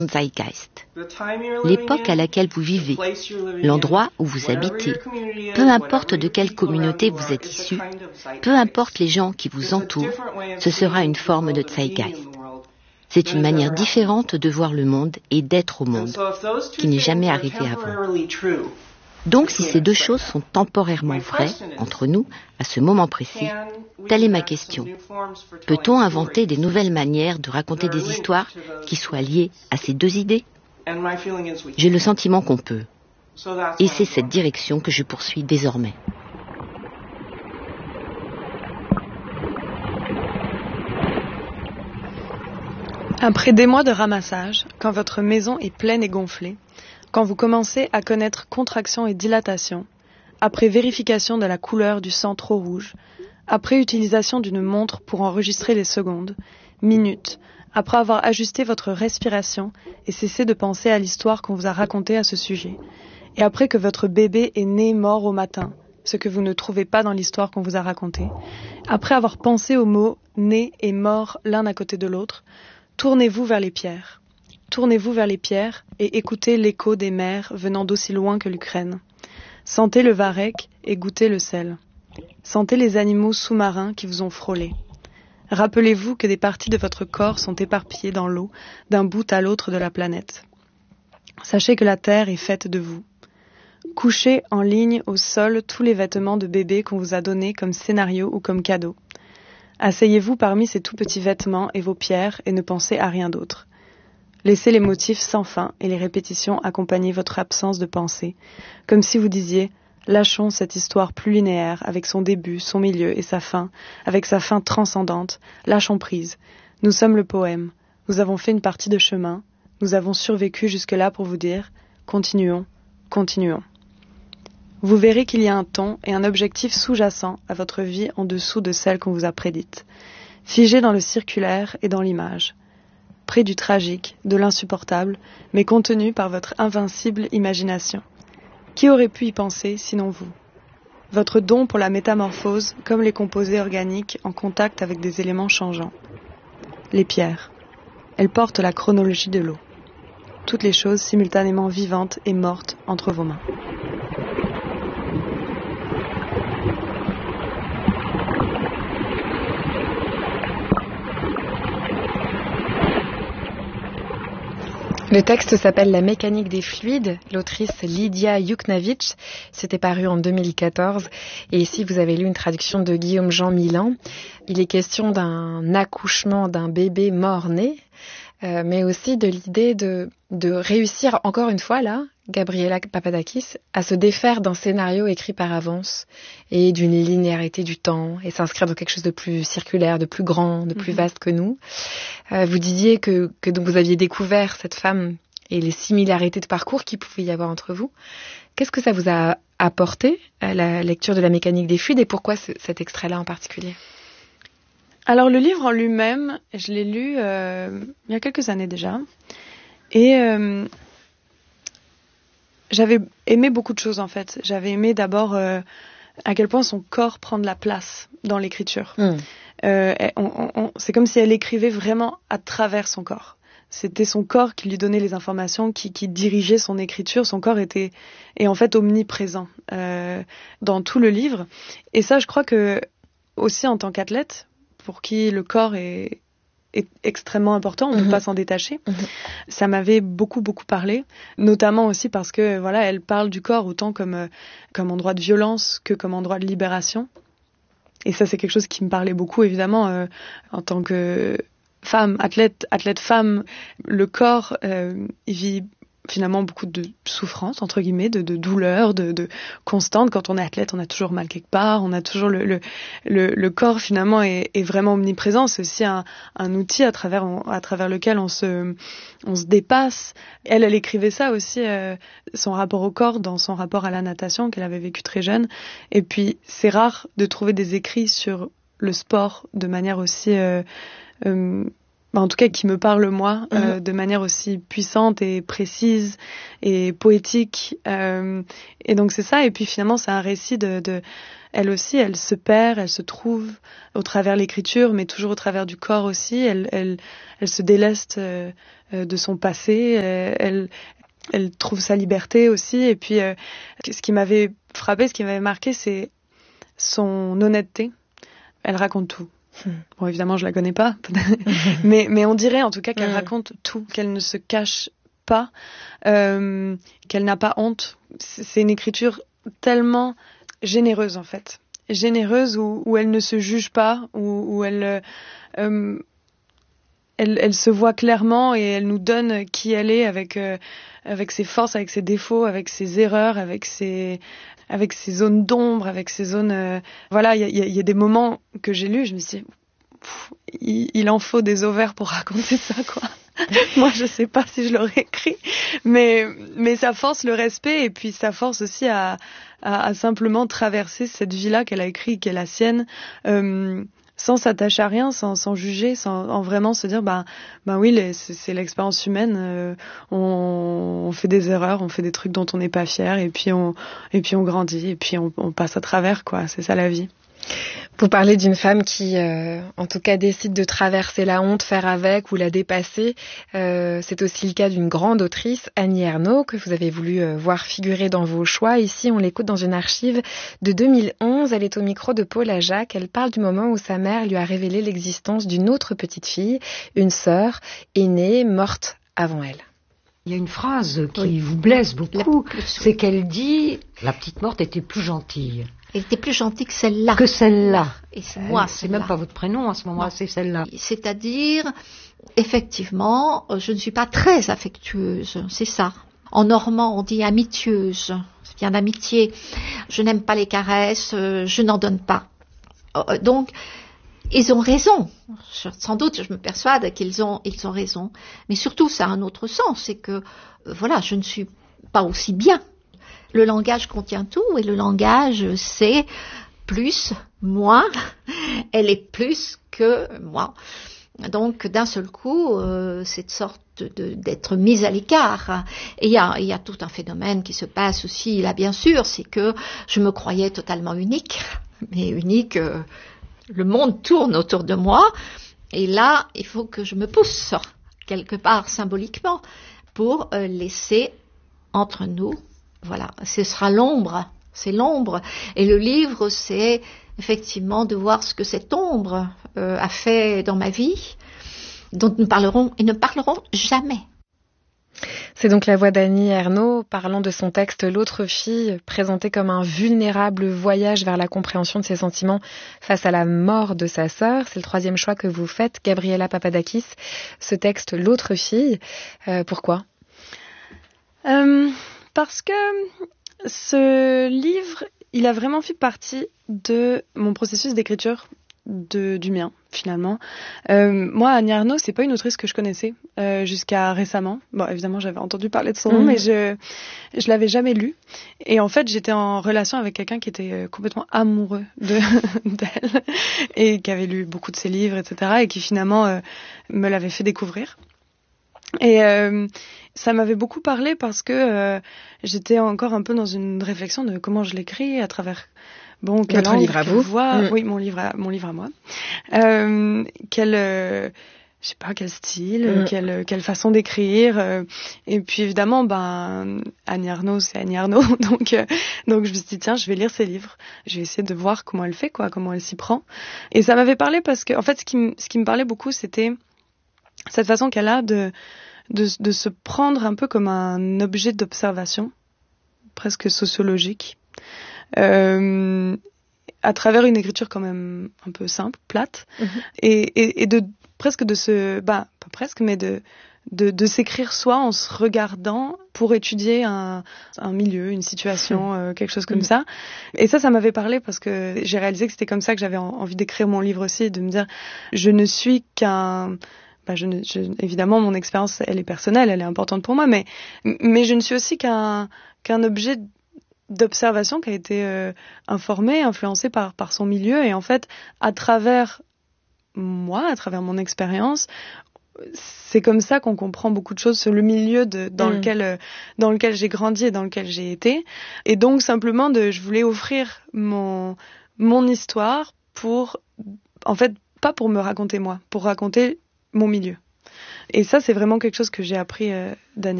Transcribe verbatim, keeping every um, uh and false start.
zeitgeist. L'époque à laquelle vous vivez, l'endroit où vous habitez, peu importe de quelle communauté vous êtes issu, peu importe les gens qui vous entourent, ce sera une forme de zeitgeist. C'est une manière différente de voir le monde et d'être au monde, qui n'est jamais arrivé avant. Donc, si ces deux choses sont temporairement vraies entre nous, à ce moment précis, telle est ma question. Peut-on inventer des nouvelles manières de raconter des histoires qui soient liées à ces deux idées ? J'ai le sentiment qu'on peut. Et c'est cette direction que je poursuis désormais. Après des mois de ramassage, quand votre maison est pleine et gonflée, quand vous commencez à connaître contraction et dilatation, après vérification de la couleur du sang trop rouge, après utilisation d'une montre pour enregistrer les secondes, minutes, après avoir ajusté votre respiration et cessé de penser à l'histoire qu'on vous a racontée à ce sujet, et après que votre bébé est né mort au matin, ce que vous ne trouvez pas dans l'histoire qu'on vous a racontée, après avoir pensé aux mots « né » et « mort » l'un à côté de l'autre, tournez-vous vers les pierres. Tournez-vous vers les pierres et écoutez l'écho des mers venant d'aussi loin que l'Ukraine. Sentez le varech et goûtez le sel. Sentez les animaux sous-marins qui vous ont frôlé. Rappelez-vous que des parties de votre corps sont éparpillées dans l'eau d'un bout à l'autre de la planète. Sachez que la Terre est faite de vous. Couchez en ligne au sol tous les vêtements de bébé qu'on vous a donnés comme scénario ou comme cadeau. Asseyez-vous parmi ces tout petits vêtements et vos pierres et ne pensez à rien d'autre. Laissez les motifs sans fin et les répétitions accompagner votre absence de pensée, comme si vous disiez « Lâchons cette histoire plus linéaire avec son début, son milieu et sa fin, avec sa fin transcendante, lâchons prise. Nous sommes le poème, nous avons fait une partie de chemin, nous avons survécu jusque-là pour vous dire « Continuons, continuons ». Vous verrez qu'il y a un ton et un objectif sous-jacent à votre vie en dessous de celle qu'on vous a prédite, figé dans le circulaire et dans l'image. Près du tragique, de l'insupportable, mais contenu par votre invincible imagination. Qui aurait pu y penser sinon vous ? Votre don pour la métamorphose, comme les composés organiques en contact avec des éléments changeants. Les pierres. Elles portent la chronologie de l'eau. Toutes les choses simultanément vivantes et mortes entre vos mains. Le texte s'appelle La mécanique des fluides. L'autrice Lidia Yuknavitch. C'était paru en deux mille quatorze. Et ici, vous avez lu une traduction de Guillaume-Jean Milan. Il est question d'un accouchement d'un bébé mort-né, euh, mais aussi de l'idée de, de réussir, encore une fois, là, Gabriela Papadakis, à se défaire d'un scénario écrit par avance et d'une linéarité du temps et s'inscrire dans quelque chose de plus circulaire, de plus grand, de plus vaste que nous. Euh, vous disiez que, que donc vous aviez découvert cette femme et les similarités de parcours qu'il pouvait y avoir entre vous. Qu'est-ce que ça vous a apporté à la lecture de La mécanique des fluides et pourquoi ce, cet extrait-là en particulier ? Alors le livre en lui-même, je l'ai lu euh, il y a quelques années déjà et... Euh, J'avais aimé beaucoup de choses en fait. J'avais aimé d'abord euh, à quel point son corps prend de la place dans l'écriture. Mmh. Euh, on, on, c'est comme si elle écrivait vraiment à travers son corps. C'était son corps qui lui donnait les informations, qui, qui dirigeait son écriture. Son corps était est en fait omniprésent euh, dans tout le livre. Et ça, je crois que aussi en tant qu'athlète, pour qui le corps est est extrêmement important, on ne mmh. peut pas s'en détacher. Mmh. Ça m'avait beaucoup, beaucoup parlé, notamment aussi parce que, voilà, elle parle du corps autant comme, euh, comme endroit de violence que comme endroit de libération. Et ça, c'est quelque chose qui me parlait beaucoup, évidemment, euh, en tant que femme, athlète, athlète femme. Le corps, euh, il vit finalement beaucoup de souffrance, entre guillemets, de, de douleur, de, de constante. Quand on est athlète, on a toujours mal quelque part, on a toujours le, le, le, le corps finalement est, est vraiment omniprésent. C'est aussi un, un outil à travers, à travers lequel on se, on se dépasse. Elle, elle écrivait ça aussi, euh, son rapport au corps dans son rapport à la natation qu'elle avait vécu très jeune. Et puis, c'est rare de trouver des écrits sur le sport de manière aussi... Euh, euh, bah, en tout cas qui me parle moi, mmh. euh, de manière aussi puissante et précise et poétique. Euh, et donc c'est ça. Et puis finalement, c'est un récit de, de elle aussi, elle se perd, elle se trouve au travers l'écriture, mais toujours au travers du corps aussi. Elle, elle, elle se déleste euh, de son passé. Elle, elle trouve sa liberté aussi. Et puis, euh, ce qui m'avait frappé, ce qui m'avait marqué, c'est son honnêteté. Elle raconte tout. Mmh. Bon, évidemment, je la connais pas, mais mais on dirait en tout cas qu'elle mmh. raconte tout, qu'elle ne se cache pas, euh, qu'elle n'a pas honte. C'est une écriture tellement généreuse en fait, généreuse où, où elle ne se juge pas, où, où elle, euh, elle elle se voit clairement et elle nous donne qui elle est avec euh, avec ses forces, avec ses défauts, avec ses erreurs, avec ses avec ses zones d'ombre, avec ses zones euh, voilà, il y a, y a des moments que j'ai lus, je me suis dit pff, il, il en faut des ovaires pour raconter ça quoi. Moi je sais pas si je l'aurais écrit, mais mais ça force le respect et puis ça force aussi à à, à simplement traverser cette vie-là qu'elle a écrite, qui est la sienne. Euh, sans s'attacher à rien, sans, sans juger, sans en vraiment se dire bah bah oui les, c'est, c'est l'expérience humaine, euh, on, on fait des erreurs, on fait des trucs dont on n'est pas fier et puis on et puis on grandit et puis on, on passe à travers quoi, c'est ça la vie. Vous parlez d'une femme qui, euh, en tout cas, décide de traverser la honte, faire avec ou la dépasser. Euh, c'est aussi le cas d'une grande autrice, Annie Ernaux, que vous avez voulu euh, voir figurer dans vos choix. Ici, on l'écoute dans une archive de deux mille onze. Elle est au micro de Paula Jacques. Elle parle du moment où sa mère lui a révélé l'existence d'une autre petite fille, une sœur, aînée, morte avant elle. Il y a une phrase qui oui. vous blesse beaucoup, c'est qu'elle dit « La petite morte était plus gentille ». Elle était plus gentille que celle-là. Que celle-là. Et c'est moi, c'est même pas votre prénom à ce moment-là, non. C'est celle-là. C'est-à-dire, effectivement, je ne suis pas très affectueuse, c'est ça. En normand, on dit amitieuse, ça vient d'amitié. Je n'aime pas les caresses, je n'en donne pas. Donc, ils ont raison. Sans doute, je me persuade qu'ils ont, ils ont raison. Mais surtout, ça a un autre sens, c'est que, voilà, je ne suis pas aussi bien. Le langage contient tout et le langage, c'est plus, moins, elle est plus que moi. Donc, d'un seul coup, euh, cette sorte de, d'être mise à l'écart. Et il y a, il y a tout un phénomène qui se passe aussi, là, bien sûr, c'est que je me croyais totalement unique. Mais unique, euh, le monde tourne autour de moi. Et là, il faut que je me pousse, quelque part, symboliquement, pour euh, laisser entre nous. Voilà, ce sera l'ombre, c'est l'ombre. Et le livre, c'est effectivement de voir ce que cette ombre euh, a fait dans ma vie, dont nous parlerons et ne parlerons jamais. C'est donc la voix d'Annie Ernaux parlant de son texte « L'autre fille », présenté comme un vulnérable voyage vers la compréhension de ses sentiments face à la mort de sa sœur. C'est le troisième choix que vous faites, Gabriela Papadakis. Ce texte « L'autre fille euh, », pourquoi euh... Parce que ce livre, il a vraiment fait partie de mon processus d'écriture, de, du mien, finalement. Euh, moi, Annie Ernaux, c'est pas une autrice que je connaissais euh, jusqu'à récemment. Bon, évidemment, j'avais entendu parler de son nom, mmh. mais je je l'avais jamais lu. Et en fait, j'étais en relation avec quelqu'un qui était complètement amoureux de d'elle et qui avait lu beaucoup de ses livres, et cetera, et qui finalement euh, me l'avait fait découvrir. Et euh, ça m'avait beaucoup parlé parce que euh, j'étais encore un peu dans une réflexion de comment je l'écris à travers bon quel votre livre à vous voix, mmh. oui mon livre à, mon livre à moi, euh, quel euh, je sais pas quel style, mmh. quelle quelle façon d'écrire euh, et puis évidemment ben Annie Ernaux c'est Annie Ernaux donc euh, donc je me suis dit tiens je vais lire ses livres, je vais essayer de voir comment elle fait quoi, comment elle s'y prend et ça m'avait parlé parce que en fait ce qui m- ce qui me parlait beaucoup c'était cette façon qu'elle a de, de, de se prendre un peu comme un objet d'observation, presque sociologique, euh, à travers une écriture quand même un peu simple, plate, mmh. et, et, et de presque de se, bah pas presque, mais de de, de s'écrire soi en se regardant pour étudier un, un milieu, une situation, mmh. euh, quelque chose comme mmh. ça. Et ça, ça m'avait parlé parce que j'ai réalisé que c'était comme ça que j'avais en, envie d'écrire mon livre aussi, de me dire, je ne suis qu'un Bah, je ne, je, évidemment, mon expérience, elle est personnelle, elle est importante pour moi, mais, mais je ne suis aussi qu'un, qu'un objet d'observation qui a été euh, informé, influencé par, par son milieu. Et en fait, à travers moi, à travers mon expérience, c'est comme ça qu'on comprend beaucoup de choses sur le milieu de, dans, mmh. lequel, euh, dans lequel j'ai grandi et dans lequel j'ai été. Et donc, simplement, de, je voulais offrir mon, mon histoire pour, en fait, pas pour me raconter moi, pour raconter mon milieu. Et ça, c'est vraiment quelque chose que j'ai appris euh, d'Agnès.